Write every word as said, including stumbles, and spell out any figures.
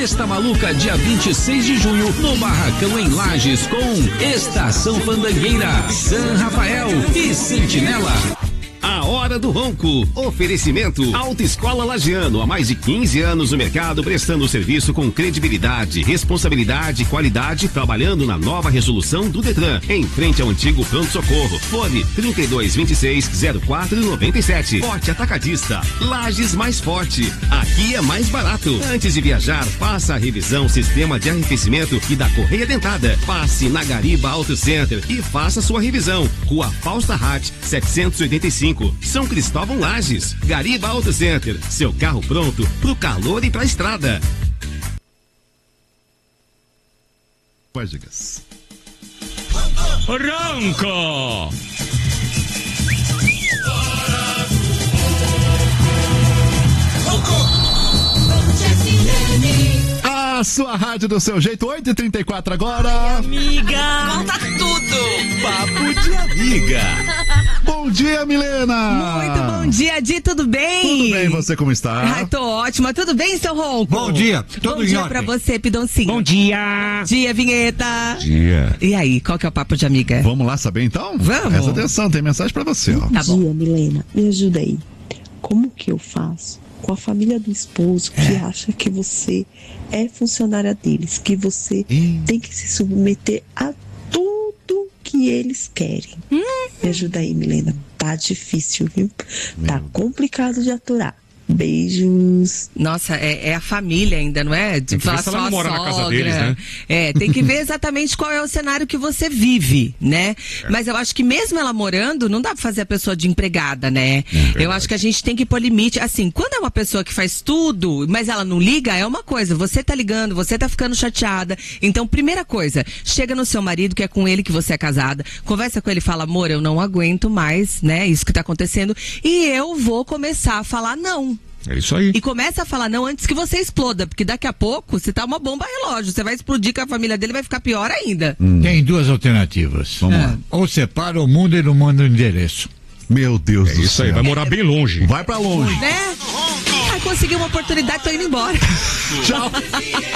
Sexta Maluca, dia vinte e seis de junho, no Barracão em Lages, com Estação Fandangueira, San Rafael e Sentinela. A Hora do Ronco. Oferecimento Autoescola Lagiano, há mais de quinze anos no mercado, prestando serviço com credibilidade, responsabilidade e qualidade, trabalhando na nova resolução do Detran, em frente ao antigo pronto-socorro. Fone trinta e dois, vinte e seis, zero quatro, noventa e sete. Forte Atacadista. Lages mais forte. Aqui é mais barato. Antes de viajar, faça a revisão sistema de arrefecimento e da correia dentada. Passe na Gariba Auto Center e faça sua revisão. Rua Fausta Hatt, setecentos e oitenta e cinco. São Cristóvão Lages. Gariba Auto Center, seu carro pronto pro calor e pra estrada. Pódigas. Ronco. A sua rádio do seu jeito, oito e trinta e quatro agora. Amiga, conta tudo. Papo de amiga. Bom dia, Milena. Muito bom dia, Di, tudo bem? Tudo bem, você como está? Ai, tô ótima, tudo bem, seu Ronco? Bom dia, tudo Bom em dia ordem. pra você, Pidoncinho. Bom dia. Bom dia, vinheta. Dia. E aí, qual que é o papo de amiga? Vamos lá saber então? Vamos. Presta atenção, tem mensagem pra você, ó. Tá Bom bom. dia, Milena. Me ajuda aí. Como que eu faço com a família do esposo que acha que você é funcionária deles, que você Ih. tem que se submeter a tudo que eles querem? Me ajuda aí, Milena. Tá difícil, viu? Tá complicado de aturar. Beijos. Nossa, é, é a família ainda, não é? De Tem que ver falar se ela só não a mora na casa sogra. deles, né? É, tem que ver exatamente qual é o cenário que você vive, né? Mas eu acho que mesmo ela morando, não dá pra fazer a pessoa de empregada, né? Eu acho que a gente tem que pôr limite. Assim, quando é uma pessoa que faz tudo, mas ela não liga, é uma coisa. Você tá ligando, você tá ficando chateada. Então, primeira coisa, chega no seu marido, que é com ele que você é casada, conversa com ele e fala, amor, eu não aguento mais, né? Isso que tá acontecendo. E eu vou começar a falar não. É isso aí. E começa a falar não antes que você exploda, porque daqui a pouco você tá uma bomba relógio, você vai explodir com a família dele, vai ficar pior ainda. Tem duas alternativas. Vamos É. lá. Ou separa o mundo e não manda o endereço. Meu Deus É do isso céu. aí, vai morar bem longe. Vai pra longe. Né? Aí consegui uma oportunidade, tô indo embora. Tchau.